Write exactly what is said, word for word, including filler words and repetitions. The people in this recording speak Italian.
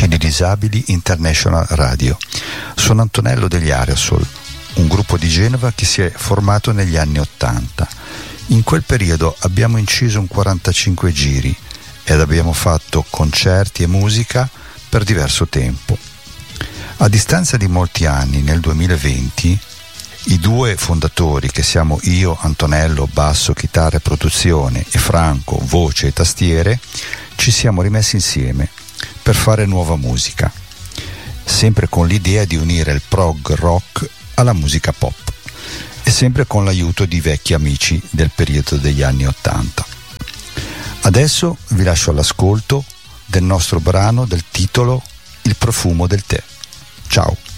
Amici di Disabili International Radio. Sono Antonello degli Aerosol, un gruppo di Genova che si è formato negli anni Ottanta. In quel periodo abbiamo inciso un quarantacinque giri ed abbiamo fatto concerti e musica per diverso tempo. A distanza di molti anni, nel duemilaventi, i due fondatori, che siamo io, Antonello, basso, chitarra e produzione, e Franco, voce e tastiere, ci siamo rimessi insieme per fare nuova musica, sempre con l'idea di unire il prog rock alla musica pop e sempre con l'aiuto di vecchi amici del periodo degli anni Ottanta. Adesso vi lascio all'ascolto del nostro brano del titolo Il profumo del tè. Ciao!